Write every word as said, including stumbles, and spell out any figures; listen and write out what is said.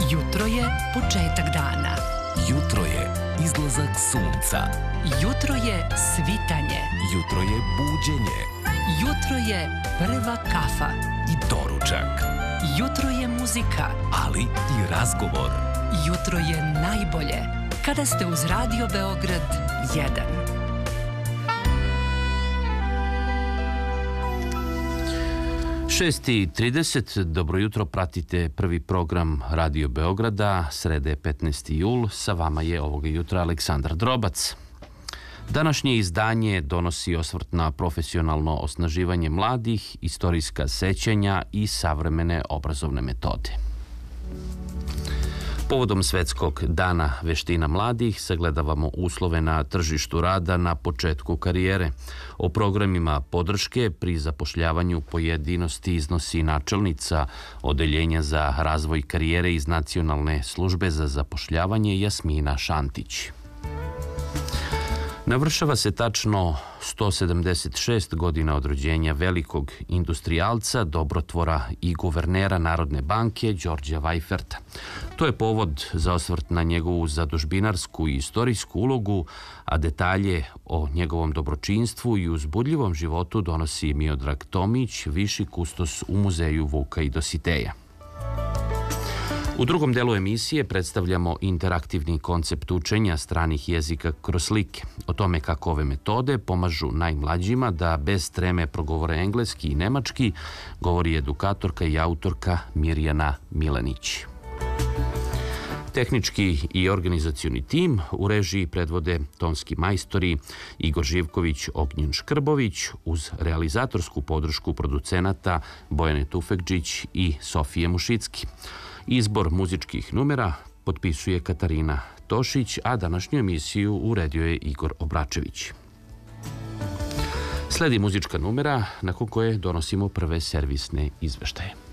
Jutro je početak dana. Jutro je izlazak sunca. Jutro je svitanje. Jutro je buđenje. Jutro je prva kafa. I doručak. Jutro je muzika. Ali i razgovor. Jutro je najbolje kada ste uz Radio Beograd jedan. šest i trideset, dobro jutro, pratite prvi program Radio Beograda, srede petnaesti jul, sa vama je ovoga jutra Aleksandar Drobac. Današnje izdanje donosi osvrt na profesionalno osnaživanje mladih, istorijska sećanja i savremene obrazovne metode. Povodom Svetskog dana veština mladih sagledavamo uslove na tržištu rada na početku karijere. O programima podrške pri zapošljavanju pojedinosti iznosi načelnica Odeljenja za razvoj karijere iz Nacionalne službe za zapošljavanje Jasmina Šantić. Navršava se tačno sto sedamdeset šest godina od rođenja velikog industrijalca, dobrotvora i guvernera Narodne banke Đorđa Vajferta. To je povod za osvrt na njegovu zadužbinarsku i istorijsku ulogu, a detalje o njegovom dobročinstvu i uzbudljivom životu donosi Miodrag Tomić, viši kustos u Muzeju Vuka i Dositeja. U drugom delu emisije predstavljamo interaktivni koncept učenja stranih jezika kroz slike. O tome kako ove metode pomažu najmlađima da bez treme progovore engleski i nemački, govori edukatorka i autorka Mirjana Milanić. Tehnički i organizacioni tim u režiji predvode tonski majstori Igor Živković, Ognjen Škrbović, uz realizatorsku podršku producenata Bojane Tufekđić i Sofije Mušicki. Izbor muzičkih numera potpisuje Katarina Tošić, a današnju emisiju uredio je Igor Obračević. Sledi muzička numera nakon koje donosimo prve servisne izveštaje.